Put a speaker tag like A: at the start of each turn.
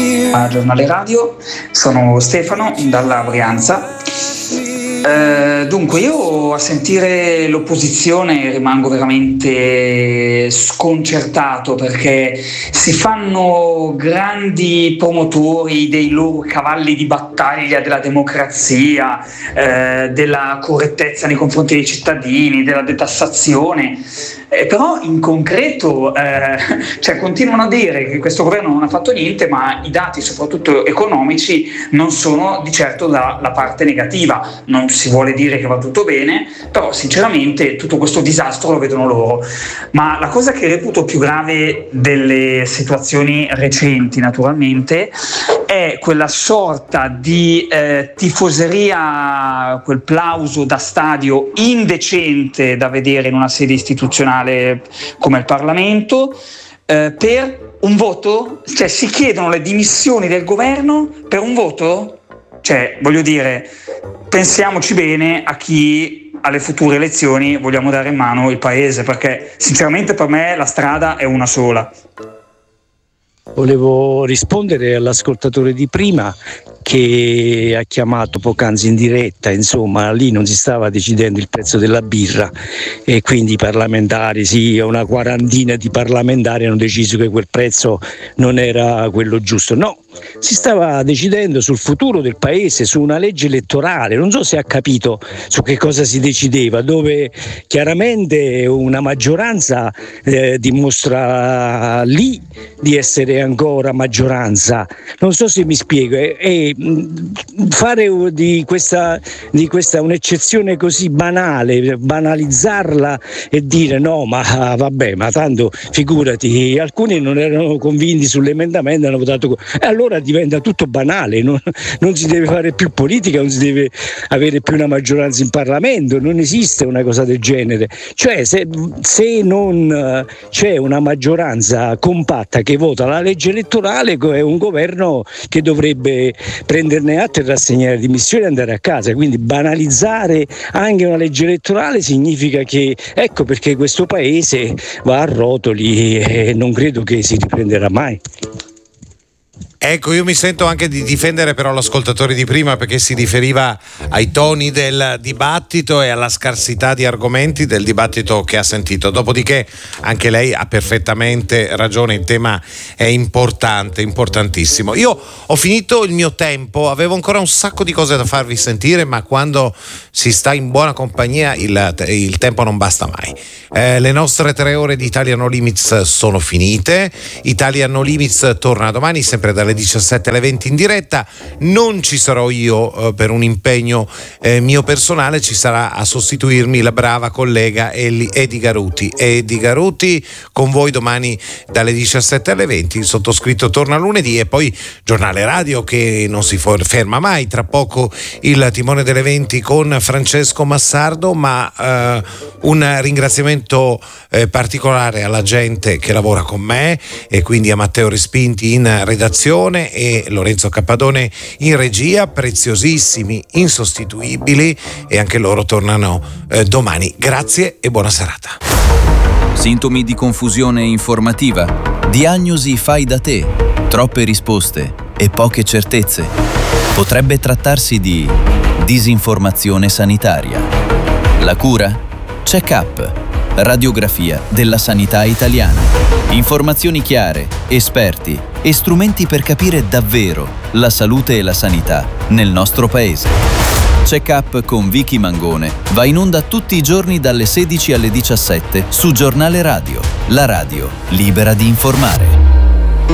A: A Giornale Radio, sono Stefano dalla Brianza. Dunque, io a sentire l'opposizione rimango veramente sconcertato, perché si fanno grandi promotori dei loro cavalli di battaglia della democrazia, della correttezza nei confronti dei cittadini, della detassazione. Però in concreto continuano a dire che questo governo non ha fatto niente, ma i dati soprattutto economici non sono di certo dalla parte negativa. Non si vuole dire che va tutto bene, però sinceramente tutto questo disastro lo vedono loro. Ma la cosa che reputo più grave delle situazioni recenti, naturalmente, è quella sorta di tifoseria, quel plauso da stadio indecente da vedere in una sede istituzionale come il Parlamento, per un voto. Cioè, si chiedono le dimissioni del governo per un voto? Cioè, voglio dire, pensiamoci bene a chi alle future elezioni vogliamo dare in mano il paese, perché sinceramente per me la strada è una sola.
B: Volevo rispondere all'ascoltatore di prima che ha chiamato poc'anzi in diretta. Insomma, lì non si stava decidendo il prezzo della birra e quindi i parlamentari, sì, una quarantina di parlamentari hanno deciso che quel prezzo non era quello giusto. No, si stava decidendo sul futuro del paese, su una legge elettorale. Non so se ha capito su che cosa si decideva, dove chiaramente una maggioranza dimostra lì di essere ancora maggioranza. Non so se mi spiego. E fare di questa un'eccezione così banale, banalizzarla e dire no, ma vabbè, ma tanto figurati, alcuni non erano convinti sull'emendamento, hanno votato allora diventa tutto banale, non si deve fare più politica, non si deve avere più una maggioranza in Parlamento, non esiste una cosa del genere. Cioè se non c'è una maggioranza compatta che vota la legge elettorale, è un governo che dovrebbe prenderne atto e rassegnare le dimissioni e andare a casa. Quindi banalizzare anche una legge elettorale significa che ecco perché questo paese va a rotoli e non credo che si riprenderà mai.
C: Ecco, io mi sento anche di difendere però l'ascoltatore di prima, perché si riferiva ai toni del dibattito e alla scarsità di argomenti del dibattito che ha sentito. Dopodiché anche lei ha perfettamente ragione, il tema è importante, importantissimo. Io ho finito il mio tempo, avevo ancora un sacco di cose da farvi sentire, ma quando si sta in buona compagnia il tempo non basta mai. Le nostre 3 ore di Italia No Limits sono finite. Italia No Limits torna domani sempre dalle 17 alle 20 in diretta. Non ci sarò io per un impegno mio personale, ci sarà a sostituirmi la brava collega Edi Garuti. Edi Garuti con voi domani dalle 17 alle 20. Il sottoscritto torna lunedì e poi Giornale Radio che non si ferma mai. Tra poco il timone delle 20 con Francesco Massardo, ma un ringraziamento particolare alla gente che lavora con me e quindi a Matteo Respinti in redazione e Lorenzo Cappadone in regia, preziosissimi, insostituibili, e anche loro tornano domani. Grazie e buona serata.
D: Sintomi di confusione informativa, diagnosi fai da te, troppe risposte e poche certezze. Potrebbe trattarsi di disinformazione sanitaria. La cura? Check-up, radiografia della sanità italiana. Informazioni chiare, esperti e strumenti per capire davvero la salute e la sanità nel nostro paese. Check-up con Vicky Mangone va in onda tutti i giorni dalle 16 alle 17 su Giornale Radio, la radio libera di informare.